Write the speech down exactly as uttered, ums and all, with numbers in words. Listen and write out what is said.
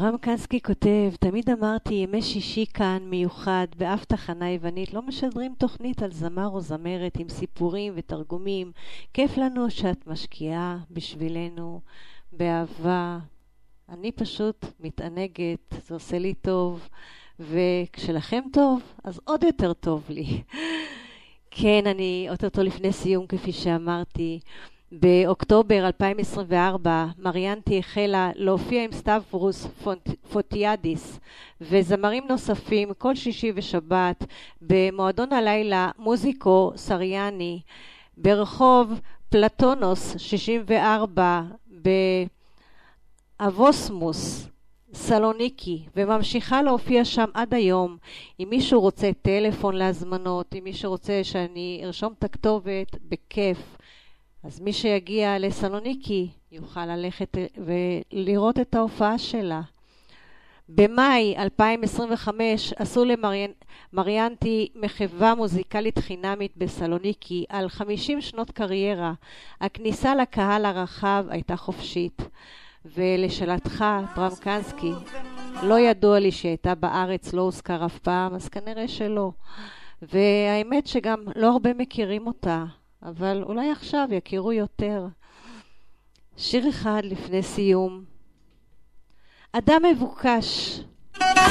אברהם קנסקי כותב, תמיד אמרתי, ימי שישי כאן מיוחד, באף תחנה יוונית, לא משדרים תוכנית על זמר או זמרת עם סיפורים ותרגומים. כיף לנו שאת משקיעה בשבילנו, באהבה. אני פשוט מתענגת, זה עושה לי טוב, וכשלכם טוב, אז עוד יותר טוב לי. כן, אני אוטוטו לפני סיום, כפי שאמרתי, באוקטובר אלפיים עשרים וארבע מריאנטי החלה להופיע עם סטברוס פוטיאדיס וזמרים נוספים כל שישי ושבת במועדון הלילה מוזיקו סריאני ברחוב פלטונוס שישים וארבע באבוסמוס סלוניקי, וממשיכה להופיע שם עד היום. אם מישהו רוצה טלפון להזמנות, אם מישהו רוצה שאני ארשום את הכתובת, בכיף. אז מי שיגיע לסלוניקי יוכל ללכת ולראות את ההופעה שלה. במאי אלפיים עשרים וחמש עשו למריאנטי מחווה מוזיקלית חינמית בסלוניקי על חמישים שנות קריירה. הכניסה לקהל הרחב הייתה חופשית. ולשאלתך, אברהם קנסקי, לא ידוע לי שהייתה בארץ, לא הוזכר אף פעם, אז כנראה שלא. והאמת שגם לא הרבה מכירים אותה. אבל אולי עכשיו יכירו יותר. שיר אחד לפני סיום. אדם מבוקש.